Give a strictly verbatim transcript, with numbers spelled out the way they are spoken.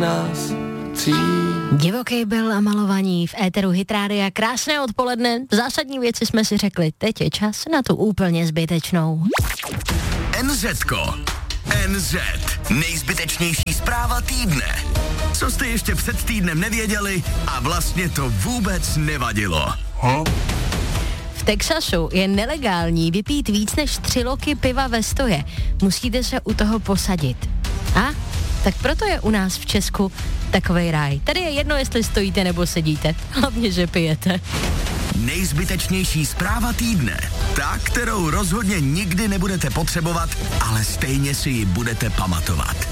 nás tří. Divoký byl a malovaní v éteru Hitrádia. Krásné odpoledne, zásadní věci jsme si řekli, teď je čas na tu úplně zbytečnou. NZko. N Z. Nejzbytečnější zpráva týdne. Co jste ještě před týdnem nevěděli a vlastně to vůbec nevadilo. Huh? V Texasu je nelegální vypít víc než tři loky piva ve stoje. Musíte se u toho posadit. A? Tak proto je u nás v Česku takovej ráj. Tady je jedno, jestli stojíte nebo sedíte. Hlavně, že pijete. Nejzbytečnější zpráva týdne. Ta, kterou rozhodně nikdy nebudete potřebovat, ale stejně si ji budete pamatovat.